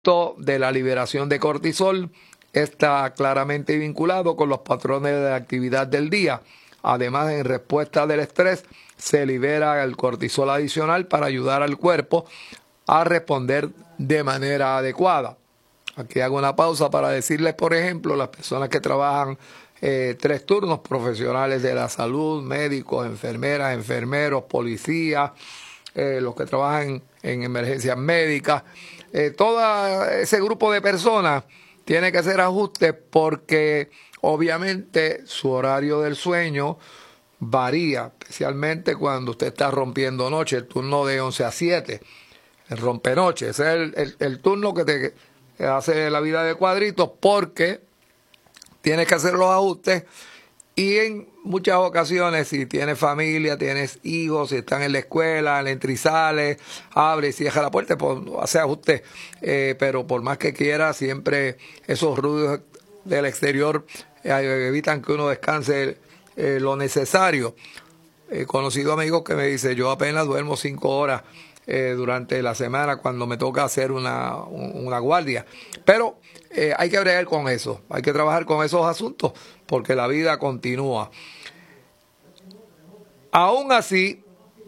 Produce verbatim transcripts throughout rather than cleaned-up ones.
de la liberación de cortisol está claramente vinculado con los patrones de actividad del día. Además, en respuesta del estrés, se libera el cortisol adicional para ayudar al cuerpo a responder de manera adecuada. Aquí hago una pausa para decirles, por ejemplo, las personas que trabajan eh, tres turnos, profesionales de la salud, médicos, enfermeras, enfermeros, policías, eh, los que trabajan en emergencias médicas, eh, todo ese grupo de personas tiene que hacer ajustes porque obviamente su horario del sueño varía, especialmente cuando usted está rompiendo noche, el turno de once a siete, el rompenoche, ese es el, el, el turno que te hace la vida de cuadritos porque tienes que hacer los ajustes. Y en muchas ocasiones, si tienes familia, tienes hijos, si están en la escuela, entra y sale, abre y cierra la puerta, pues hace ajuste. Eh, pero por más que quiera, siempre esos ruidos del exterior eh, evitan que uno descanse eh, lo necesario. He conocido amigos que me dicen, yo apenas duermo cinco horas eh, durante la semana cuando me toca hacer una, una guardia. Pero eh, hay que bregar con eso, hay que trabajar con esos asuntos porque la vida continúa. Aún así,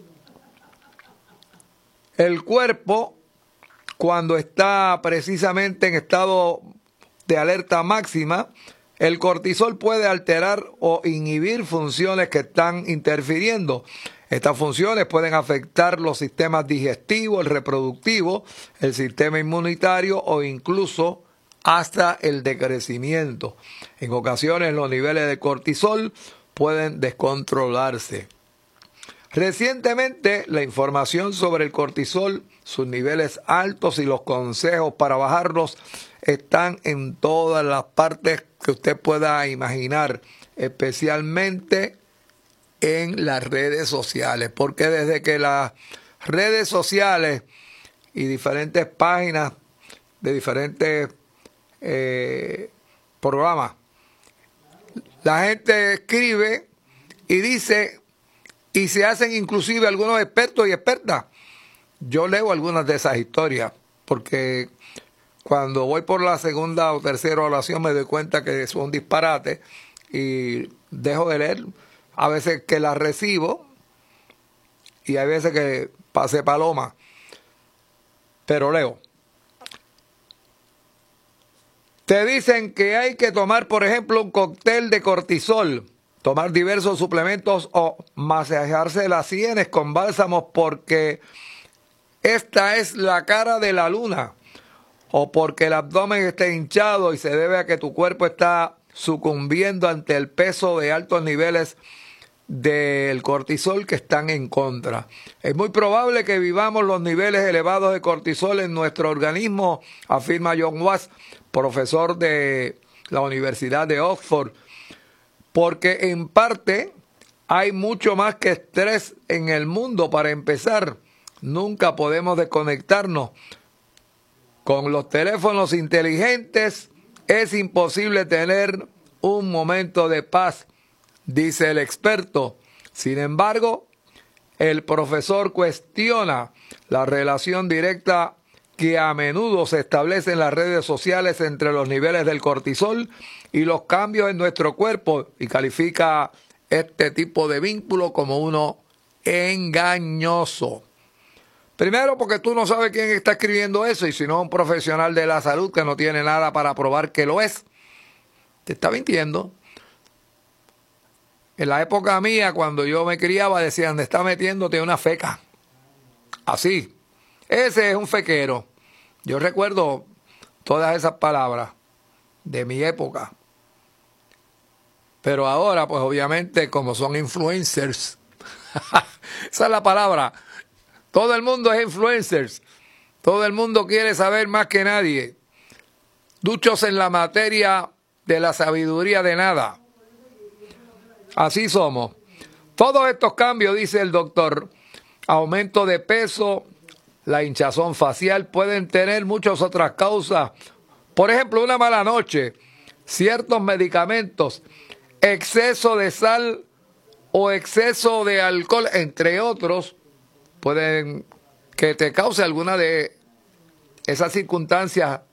el cuerpo, cuando está precisamente en estado de alerta máxima, el cortisol puede alterar o inhibir funciones que están interfiriendo. Estas funciones pueden afectar los sistemas digestivos, el reproductivo, el sistema inmunitario o incluso hasta el decrecimiento. En ocasiones los niveles de cortisol pueden descontrolarse. Recientemente, la información sobre el cortisol, sus niveles altos y los consejos para bajarlos están en todas las partes que usted pueda imaginar, especialmente en las redes sociales, porque desde que las redes sociales y diferentes páginas de diferentes eh, programas, la gente escribe y dice, y se hacen inclusive algunos expertos y expertas. Yo leo algunas de esas historias, porque cuando voy por la segunda o tercera oración me doy cuenta que es un disparate y dejo de leer. A veces que las recibo y hay veces que pasé paloma, pero leo. Te dicen que hay que tomar, por ejemplo, un cóctel de cortisol, tomar diversos suplementos o masajearse las sienes con bálsamos porque esta es la cara de la luna, o porque el abdomen está hinchado y se debe a que tu cuerpo está sucumbiendo ante el peso de altos niveles del cortisol que están en contra. Es muy probable que vivamos los niveles elevados de cortisol en nuestro organismo, afirma John Watts, profesor de la Universidad de Oxford, porque en parte hay mucho más que estrés en el mundo. Para empezar, nunca podemos desconectarnos. Con los teléfonos inteligentes es imposible tener un momento de paz, dice el experto. Sin embargo, el profesor cuestiona la relación directa que a menudo se establece en las redes sociales entre los niveles del cortisol y los cambios en nuestro cuerpo y califica este tipo de vínculo como uno engañoso. Primero, porque tú no sabes quién está escribiendo eso y si no es un profesional de la salud que no tiene nada para probar que lo es, te está mintiendo. En la época mía, cuando yo me criaba, decían, está metiéndote una feca. Así. Ese es un fequero. Yo recuerdo todas esas palabras de mi época. Pero ahora, pues obviamente, como son influencers, esa es la palabra. Todo el mundo es influencers. Todo el mundo quiere saber más que nadie. Duchos en la materia de la sabiduría de nada. Así somos. Todos estos cambios, dice el doctor, aumento de peso, la hinchazón facial, pueden tener muchas otras causas. Por ejemplo, una mala noche, ciertos medicamentos, exceso de sal o exceso de alcohol, entre otros, pueden que te cause alguna de esas circunstancias